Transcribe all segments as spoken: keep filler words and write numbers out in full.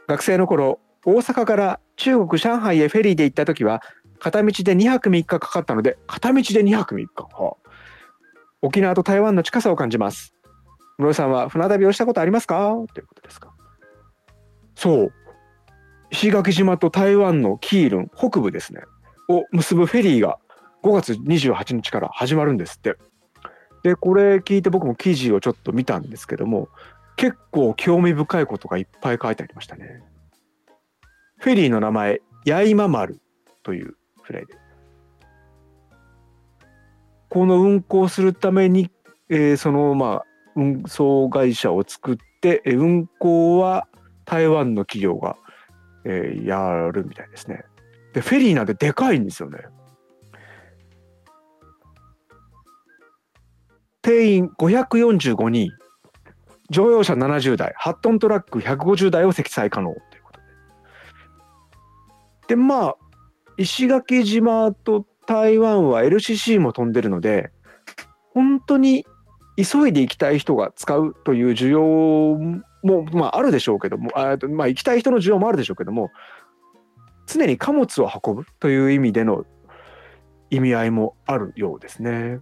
学生の頃、大阪から中国上海へフェリーで行った時は片道でにはくみっかかかったので、片道でにはくみっか、はあ、沖縄と台湾の近さを感じます。室井さんは船旅をしたことありますかということですか。そう、石垣島と台湾のキールン北部ですねを結ぶフェリーがごがつにじゅうはちにちから始まるんですって。でこれ聞いて僕も記事をちょっと見たんですけども、結構興味深いことがいっぱい書いてありましたね。フェリーの名前、八重間丸という船で、この運航するために、えー、そのまあ運送会社を作って、運航は台湾の企業が、えー、やるみたいですね。でフェリーなんてでかいんですよね。定員ごひゃくよんじゅうごにん、乗用車ななじゅうだい、はちトントラックひゃくごじゅうだいを積載可能ということで。でまあ石垣島と台湾は エルシーシー も飛んでるので、本当に急いで行きたい人が使うという需要も、まあ、あるでしょうけども、あ、まあ、行きたい人の需要もあるでしょうけども、常に貨物を運ぶという意味での意味合いもあるようですね。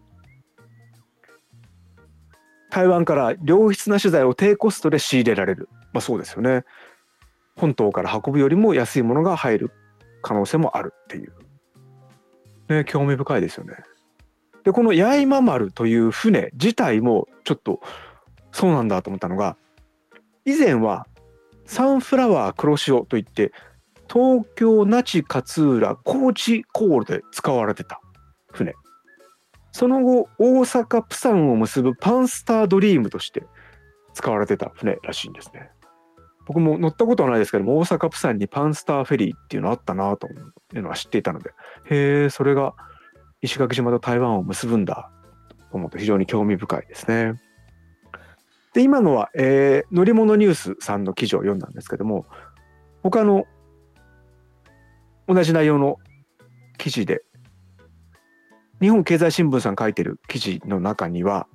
台湾から良質な資材を低コストで仕入れられる、まあ、そうですよね。本島から運ぶよりも安いものが入る可能性もあるっていう、ね、興味深いですよね。でこの八重間丸という船自体もちょっとそうなんだと思ったのが、以前はサンフラワー黒潮といって東京那智勝浦高知港で使われてた船、その後大阪プサンを結ぶパンスタードリームとして使われてた船らしいんですね。僕も乗ったことはないですけども、大阪プサンにパンスターフェリーっていうのあったなというのは知っていたので、へえ、それが石垣島と台湾を結ぶんだと思って非常に興味深いですね。で今のは、えー、乗り物ニュースさんの記事を読んだんですけども、他の同じ内容の記事で日本経済新聞さん書いてる記事の中には、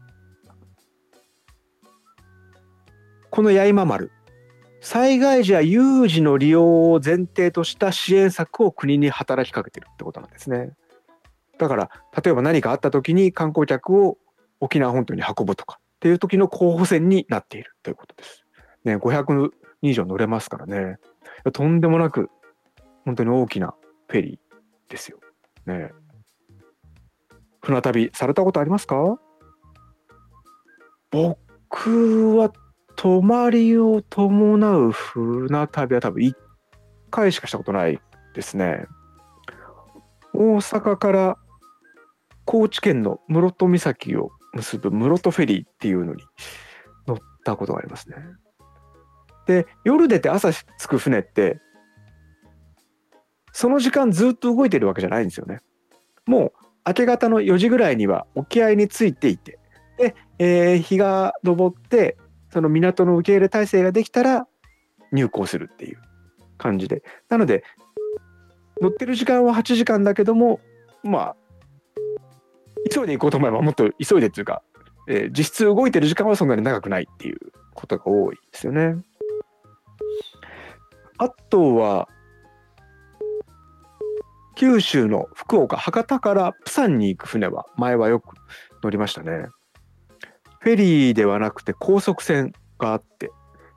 この八重間丸、災害時や有事の利用を前提とした支援策を国に働きかけてるってことなんですね。だから例えば何かあった時に観光客を沖縄本島に運ぶとかっていう時の候補線になっているということです。ね、ごひゃくにん以上乗れますからね。とんでもなく本当に大きなフェリーですよ。ね。船旅されたことありますか？僕は泊まりを伴う船旅は多分いっかいしかしたことないですね。大阪から高知県の室戸岬を結ぶ室戸フェリーっていうのに乗ったことがありますね。で夜出て朝着く船ってその時間ずっと動いてるわけじゃないんですよね。もう明け方のよじぐらいには沖合に着いていて、で、えー、日が昇ってその港の受け入れ体制ができたら入港するっていう感じで、なので乗ってる時間ははちじかんだけども、まあ急いで行こうと思えばもっと急いでっていうか、えー、実質動いてる時間はそんなに長くないっていうことが多いですよね。あとは九州の福岡博多からプサンに行く船は前はよく乗りましたね。フェリーではなくて高速船があって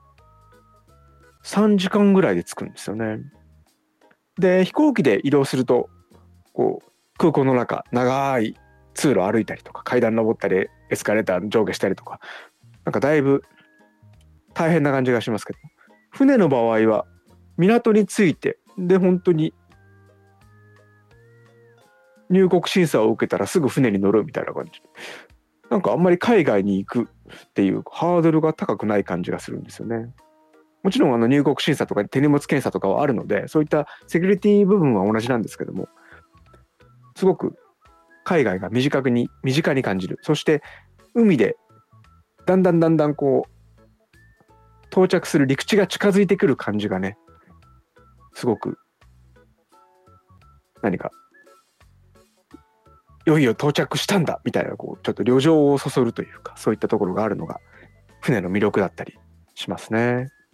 さんじかんぐらいで着くんですよね。で飛行機で移動するとこう空港の中長い通路歩いたりとか階段登ったりエスカレーター上下したりとか、なんかだいぶ大変な感じがしますけど、船の場合は港に着いて、で本当に入国審査を受けたらすぐ船に乗るみたいな感じ、なんかあんまり海外に行くっていうハードルが高くない感じがするんですよね。もちろんあの入国審査とか手荷物検査とかはあるので、そういったセキュリティ部分は同じなんですけども、すごく海外が身近に身近に感じる。そして海でだんだんだんだんこう到着する陸地が近づいてくる感じがね、すごく何かいよいよ到着したんだみたいな、こうちょっと旅情をそそるというか、そういったところがあるのが船の魅力だったりしますね。